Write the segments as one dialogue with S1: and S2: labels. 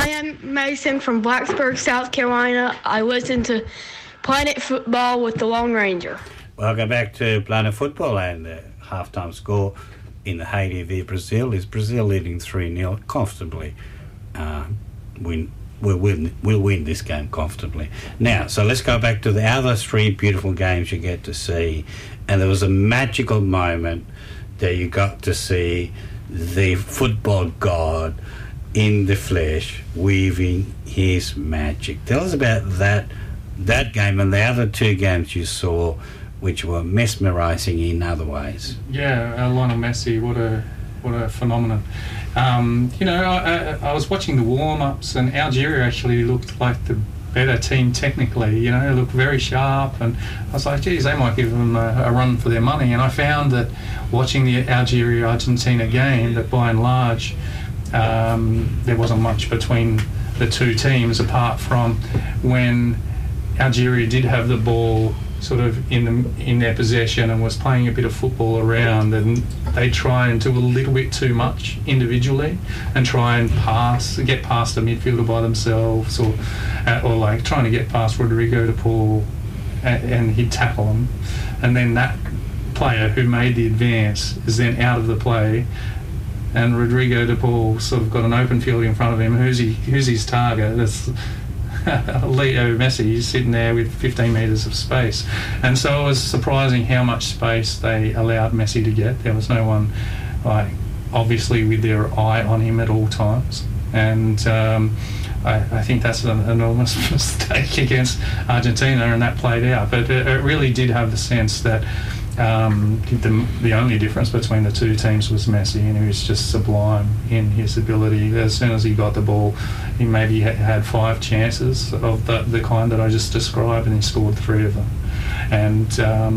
S1: I am Mason from Blacksburg, South Carolina. I listen to Planet Football with the Lone Ranger.
S2: Welcome back to Planet Football, and the halftime score in Haiti v Brazil is Brazil leading 3-0 comfortably. We'll win this game comfortably. Now, so let's go back to the other three beautiful games you get to see. And there was a magical moment that you got to see the football god in the flesh weaving his magic. Tell us about that game and the other two games you saw, which were mesmerising in other ways.
S3: Yeah, Lionel Messi, what a phenomenon. I was watching the warm-ups, and Algeria actually looked like the better team technically. They looked very sharp, and I was like, geez, they might give them a run for their money. And I found that watching the Algeria-Argentina game, that by and large there wasn't much between the two teams, apart from when Algeria did have the ball sort of in their possession and was playing a bit of football around, and they try and do a little bit too much individually and try and get past a midfielder by themselves, or like trying to get past Rodrigo de Paul and he'd tackle them, and then that player who made the advance is then out of the play, and Rodrigo de Paul sort of got an open field in front of him. Who's his target? That's Leo Messi. He's sitting there with 15 metres of space. And so it was surprising how much space they allowed Messi to get. There was no one, obviously with their eye on him at all times. And I think that's an enormous mistake against Argentina, and that played out. But it really did have the sense that the only difference between the two teams was Messi, and he was just sublime in his ability. As soon as he got the ball, he maybe had 5 chances of the kind that I just described, and he scored 3 of them. And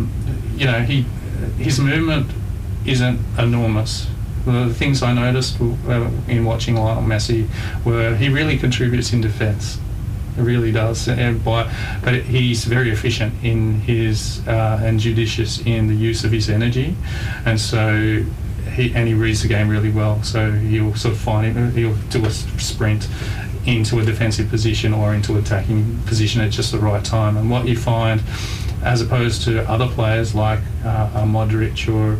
S3: his movement isn't enormous. The things I noticed in watching Lionel Messi were he really contributes in defence. It really does, but he's very efficient in his and judicious in the use of his energy, and so he reads the game really well. So he'll sort of he'll do a sprint into a defensive position or into attacking position at just the right time. And what you find, as opposed to other players like a Modric or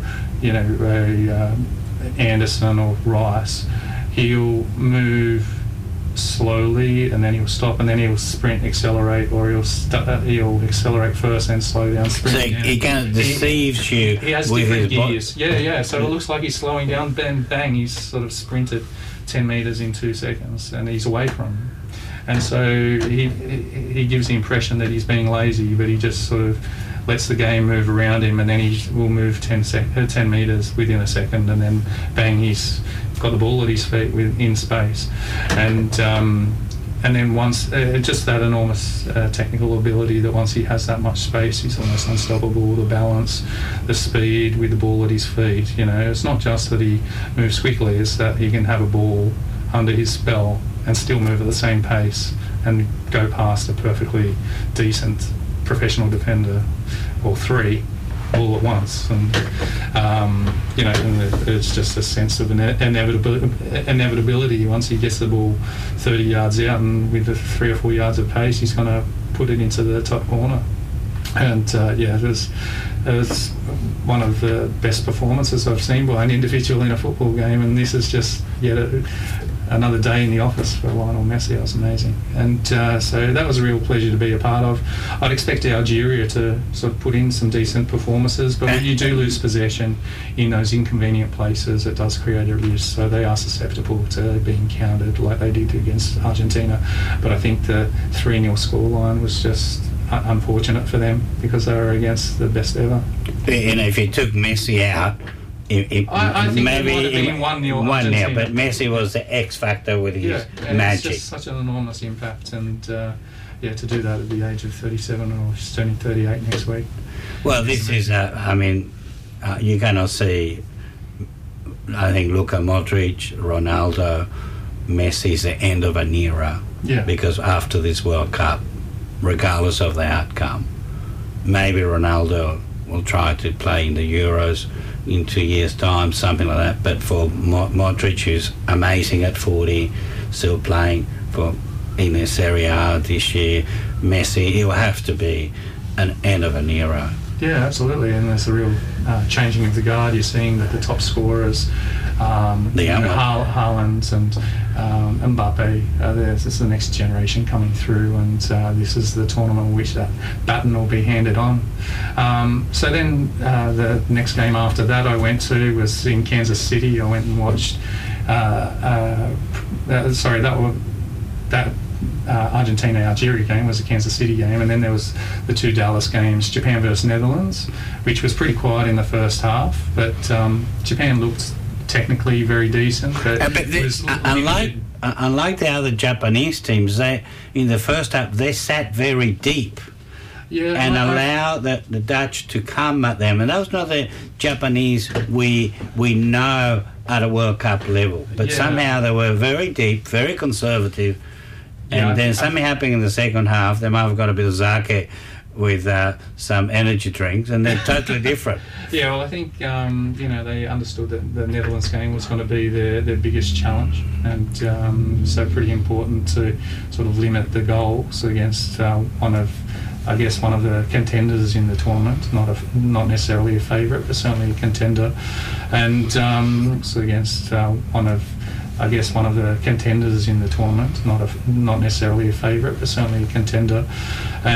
S3: Anderson or Rice, he'll move slowly, and then he'll stop, and then he'll sprint, accelerate, or he'll accelerate first and slow down, sprint.
S2: So he kind of deceives you.
S3: He has
S2: with
S3: different
S2: his
S3: gears. Yeah. So it looks like he's slowing down. Bang! He's sort of sprinted 10 metres in 2 seconds, and he's away from him. And so he gives the impression that he's being lazy, but he just sort of lets the game move around him, and then he will move 10 metres within a second, and then bang, he's got the ball at his feet in space. And then once just that enormous technical ability, that once he has that much space, he's almost unstoppable. The balance, the speed with the ball at his feet, it's not just that he moves quickly, it's that he can have a ball under his spell and still move at the same pace and go past a perfectly decent professional defender or 3 all at once. And and it's just a sense of inevitability. Once he gets the ball 30 yards out, and with the 3 or 4 yards of pace, he's going to put it into the top corner. And it was one of the best performances I've seen by an individual in a football game, and this is just yet another day in the office for Lionel Messi. It was amazing. And so that was a real pleasure to be a part of. I'd expect Algeria to sort of put in some decent performances, but when you do lose possession in those inconvenient places, it does create a risk. So they are susceptible to being countered like they did against Argentina. But I think the 3-0 scoreline was just unfortunate for them, because they were against the best ever.
S2: If you took Messi out,
S3: I think
S2: maybe
S3: it might have been 1-0
S2: 1-0, but Messi was the X factor with his magic.
S3: It's just such an enormous impact, and to do that at the age of 37, or he's turning 38 next week.
S2: Well, this is, you cannot see, I think, Luka Modric, Ronaldo, Messi's the end of an era.
S3: Yeah.
S2: Because after this World Cup, regardless of the outcome, maybe Ronaldo will try to play in the Euros, in 2 years' time, something like that. But for Modric, who's amazing at 40, still playing in the Serie A this year, Messi, he'll have to be an end of an era.
S3: Yeah, absolutely, and there's a real changing of the guard. You're seeing that the top scorers, Haaland and Mbappe, this is the next generation coming through, and this is the tournament in which that baton will be handed on. So then the next game after that I went to was in Kansas City. I went and watched, Argentina-Algeria game was a Kansas City game, and then there was the two Dallas games, Japan versus Netherlands, which was pretty quiet in the first half, but Japan looked technically very decent. But
S2: unlike the other Japanese teams, they in the first half they sat very deep.
S3: Yeah,
S2: and allow the Dutch to come at them, and that was not the Japanese we know at a World Cup level. But somehow they were very deep, very conservative, and then something happened in the second half. They might have got a bit of sake with some energy drinks, and they're totally different.
S3: Yeah, well, I think they understood that the Netherlands game was going to be their biggest challenge, and so pretty important to sort of limit the goals against one of the contenders in the tournament, not necessarily a favourite, but certainly a contender, and so against one of the contenders in the tournament, not necessarily a favourite, but certainly a contender.